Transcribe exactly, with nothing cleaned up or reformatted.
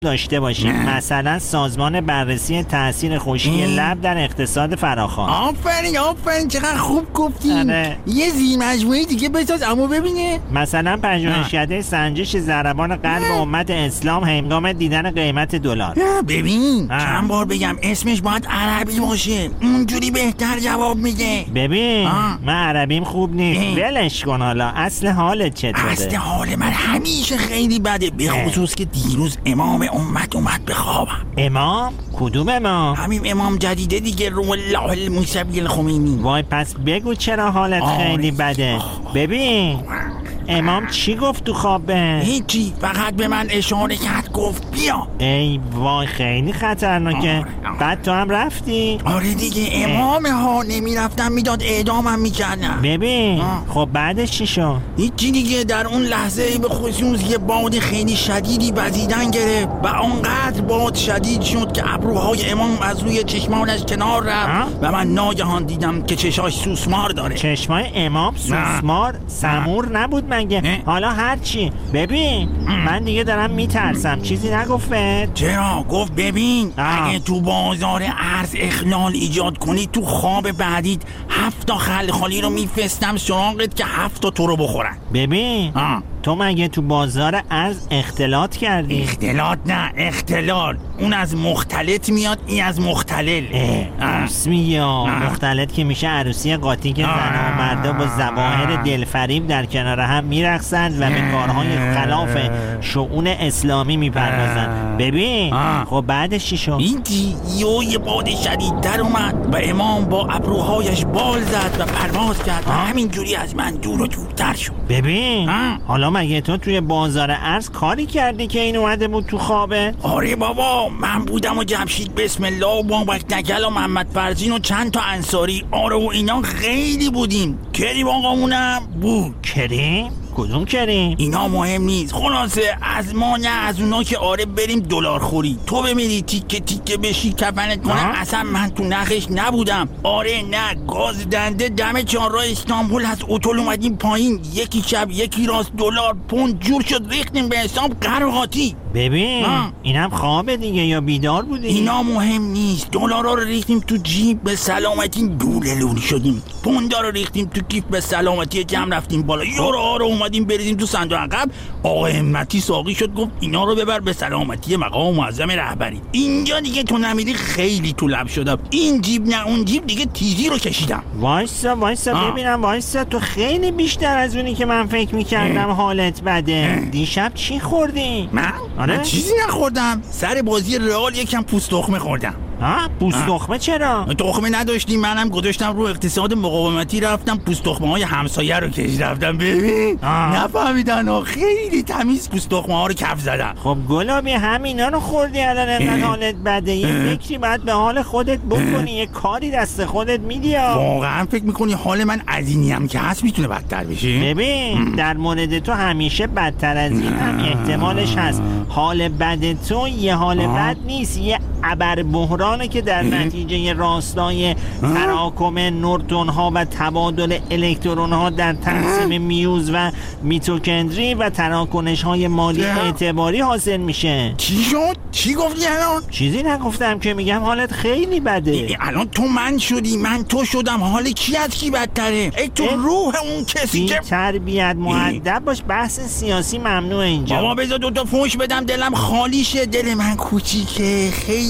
داشته باشیم. مثلا سازمان بررسی تاثیر خشکی لب در اقتصاد فراخوان. آفرین آفرین چقدر خوب گفتین. آره. یه زیر مجموعه دیگه بساز اما ببینه. مثلا پژوهشکده سنجش ضربان قلب امت اسلام هنگام دیدن قیمت دلار. ببین آه. چند بار بگم اسمش باید عربی باشه، اونجوری بهتر جواب میده. ببین آه. من عربیم خوب نیست. ولش کن، حالا اصل حالت چطوره؟ اصل حال من همیشه خیلی بده، به خصوص که دیروز امام امت اومد به خوابم. امام؟ کدوم امام؟ همین امام جدیده دیگه، روح الله الموسوی الخمینی. وای پس بگو چرا حالت آه. خیلی بده. ببین امام چی گفت تو خوابه؟ هیچی، فقط به من اشاره کرد گفت بیا. ای وای خیلی خطرناکه. آره. بعد تو هم رفتی؟ آره دیگه امام ها، نمیرفتم میداد اعدامم میکردم. ببین آه. خب بعدش چی شد؟ هیچی دیگه، در اون لحظه به خصوص یه باد خیلی شدیدی وزیدن گرفت و اونقدر باد شدید شد که ابروهای امام از روی چشمانش کنار رفت و من ناگهان دیدم که چشاش سوسمار داره. چشمای امام سوسمار؟ سمور نبود مگه؟ نه. حالا هرچی. ببین من دیگه دارم میترسم. چیزی نگفت؟ چرا؟ گفت ببین آه. اگه تو بازار ارز اخلال ایجاد کنی تو خواب بعدید هفت تا خلخالی رو میفرستم سراغت که هفت تا تو رو بخورن. ببین آه. تو مگه تو بازار ارز اختلاط کردی؟ اختلاط نه، اختلال. اون از مختلط میاد، این از مختلل. اسمی یا مختلط که میشه عروسی قاطی که زن و مردا با ظواهر دلفریب در کنار هم میرقصند و به کارهای خلاف شؤون اسلامی میپردازند. ببین آه. خب بعدش چی شد؟ اینجی یو یه باد شدیدتر اومد و امام با ابروهایش بال زد و پرواز کرد و همینجوری از من دور و دورتر شد. ببین آه. حالا مگه تو توی بازار ارز کاری کردی که این اومده بود تو خوابه؟ آره بابا، من بودم و جمشید بسم الله و بابک نکل و محمد فرزین و چند تا انصاری، آره و اینا خیلی بودیم. کریم آقامونم بود. کریم؟ کدوم کریم؟ اینا مهم نیست. خلاصه از ما نه از اونا که آره بریم دلار خوری، تو بمیری تیکه تیکه بشی کفنت کنم. اصلا من تو نخش نبودم. آره نه، گاز دنده دم چهارراه استانبول از اتول اومدیم پایین، یکی چپ یکی راست، دلار پوند جور شد ریختیم به حساب قرقاتی. ببین آه. اینم خوابه دیگه یا بیدار بودی؟ اینا مهم نیست. دلارا رو ریختیم تو جیب به سلامتی دوله لولی شدیم، پوندا رو ریختیم تو کیف به سلامتی جمع رفتیم بالا، یورو رو اومدیم بریزیم تو صندوق عقب. آقا همتی ساقی شد گفت اینا رو ببر به سلامتی مقام معظم رهبری. اینجا دیگه تو نمیری خیلی تو لب شدم، این جیب نه اون جیب، دیگه تیزی رو کشیدم. وایسا وایسا آه. ببینم. وایسا تو خیلی بیشتر از اونی که من فکر میکردم حالت بده. دیشب چی خوردی؟ من؟ آره؟ من چیزی نخوردم، سر بازی رئال یکم پوست تخمه خوردم. ها پوست تخمه چرا؟ تخمه نداشتیم، منم گذاشتم رو اقتصاد مقاومتی، رفتم پوست تخمه های همسایه رو کش رفتم. ببین نفهمیدن ها، خیلی تمیز پوست تخمه ها رو کف زدم. خب گلابی همینا رو خوردی الان انقدر حالت بده. یه فکری باید به حال خودت بکنی، یه کاری دست خودت میدی. واقعا فکر میکنی حال من از اینی هم که هست میتونه بدتر بشه؟ ببین در مورد تو همیشه بدتر از این هم احتمالش هست. حال بد تو یه حال بد نیست، یه ابر بحرانه که در نتیجه راستای تراکم نورتون ها و تبادل الکترون ها در تقسیم میوز و میتوکندری و تراکنش های مالی اعتباری حاصل میشه. چی شد؟ چی گفتی الان؟ چیزی نگفتم که، میگم حالت خیلی بده. الان تو من شدی، من تو شدم، حال کی از کی بدتره؟ ای تو روح اون کسی که تربیت مؤدب باش، بحث سیاسی ممنوع اینجا. بابا بذار دوتا فوش بدم دلم خالی شه. دل من کوچیکه، خیلی